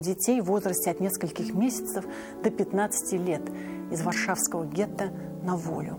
детей в возрасте от нескольких месяцев до 15 лет из варшавского гетто на волю.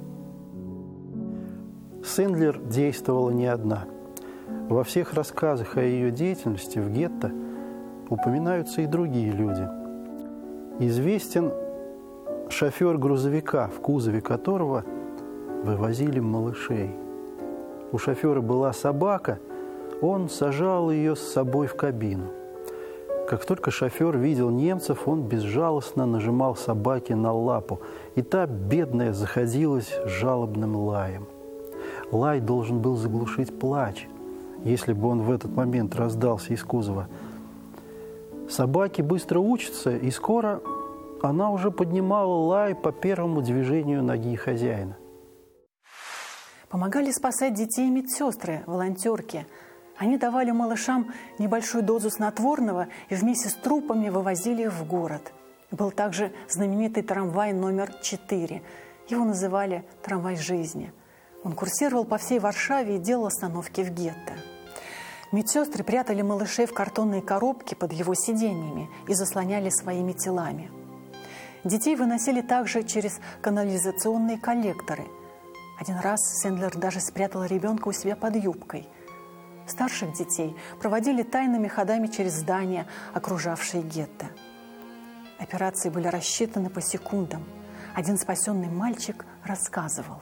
Сендлер действовала не одна. Во всех рассказах о ее деятельности в гетто упоминаются и другие люди. Известен шофер грузовика, в кузове которого вывозили малышей. У шофера была собака, он сажал ее с собой в кабину. Как только шофер видел немцев, он безжалостно нажимал собаке на лапу, и та, бедная, заходилась жалобным лаем. Лай должен был заглушить плач, если бы он в этот момент раздался из кузова. Собаки быстро учатся, и скоро она уже поднимала лай по первому движению ноги хозяина. Помогали спасать детей медсестры, волонтерки. Они давали малышам небольшую дозу снотворного и вместе с трупами вывозили их в город. Был также знаменитый трамвай номер 4. Его называли «Трамвай жизни». Он курсировал по всей Варшаве и делал остановки в гетто. Медсестры прятали малышей в картонные коробки под его сиденьями и заслоняли своими телами. Детей выносили также через канализационные коллекторы. Один раз Сендлер даже спрятал ребенка у себя под юбкой. Старших детей проводили тайными ходами через здания, окружавшие гетто. Операции были рассчитаны по секундам. Один спасенный мальчик рассказывал.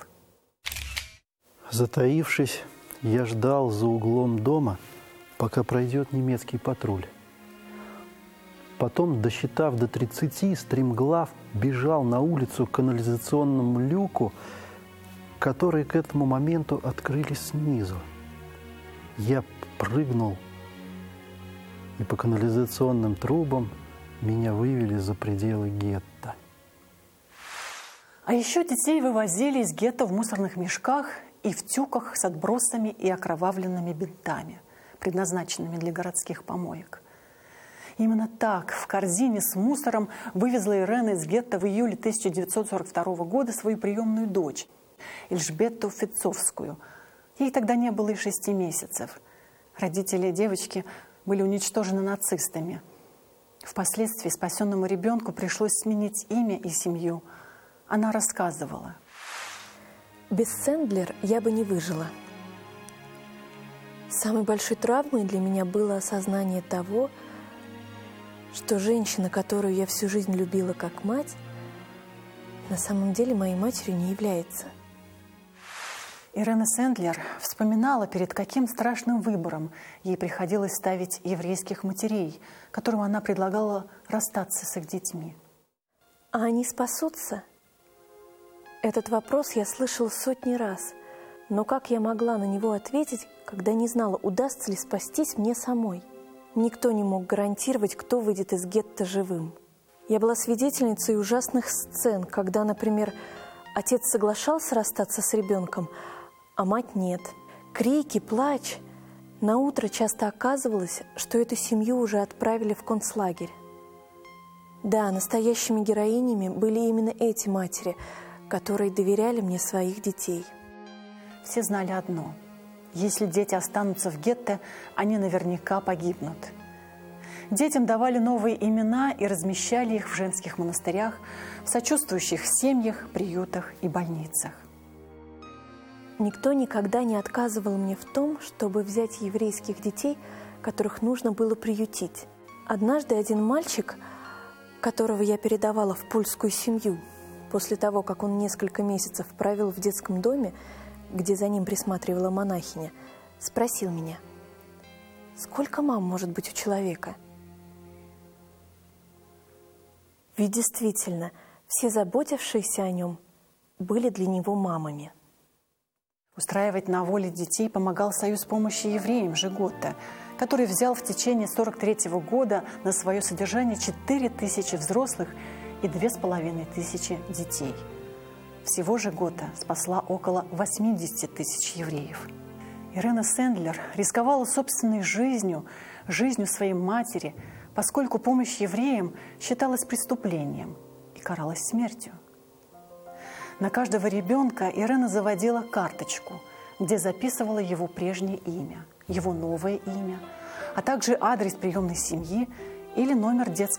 Затаившись, я ждал за углом дома, пока пройдет немецкий патруль. Потом, досчитав до 30, стремглав бежал на улицу к канализационному люку, которые к этому моменту открылись снизу. Я прыгнул, и по канализационным трубам меня вывели за пределы гетто. А еще детей вывозили из гетто в мусорных мешках и в тюках с отбросами и окровавленными бинтами, предназначенными для городских помоек. Именно так в корзине с мусором вывезла Ирена из гетто в июле 1942 года свою приемную дочь, Эльжбетту Фицовскую. Ей тогда не было и 6 месяцев. Родители девочки были уничтожены нацистами. Впоследствии спасенному ребенку пришлось сменить имя и семью. Она рассказывала. Без Сендлер я бы не выжила. Самой большой травмой для меня было осознание того, что женщина, которую я всю жизнь любила как мать, на самом деле моей матерью не является. Ирена Сендлер вспоминала, перед каким страшным выбором ей приходилось ставить еврейских матерей, которым она предлагала расстаться с их детьми. А они спасутся? Этот вопрос я слышала сотни раз. Но как я могла на него ответить, когда не знала, удастся ли спастись мне самой? Никто не мог гарантировать, кто выйдет из гетто живым. Я была свидетельницей ужасных сцен, когда, например, отец соглашался расстаться с ребенком, а мать нет. Крики, плач. Наутро часто оказывалось, что эту семью уже отправили в концлагерь. Да, настоящими героинями были именно эти матери, которые доверяли мне своих детей. Все знали одно. Если дети останутся в гетто, они наверняка погибнут. Детям давали новые имена и размещали их в женских монастырях, в сочувствующих семьях, приютах и больницах. Никто никогда не отказывал мне в том, чтобы взять еврейских детей, которых нужно было приютить. Однажды один мальчик, которого я передавала в польскую семью, после того, как он несколько месяцев провел в детском доме, где за ним присматривала монахиня, спросил меня: «Сколько мам может быть у человека?» Ведь действительно, все заботившиеся о нем были для него мамами. Устраивать на воле детей помогал Союз помощи евреям «Жиготта», который взял в течение 1943 года на свое содержание 4000 взрослых и 2500 детей. Всего «Жиготта» спасла около 80 тысяч евреев. Ирена Сендлер рисковала собственной жизнью, жизнью своей матери, поскольку помощь евреям считалась преступлением и каралась смертью. На каждого ребенка Ирена заводила карточку, где записывала его прежнее имя, его новое имя, а также адрес приемной семьи или номер детской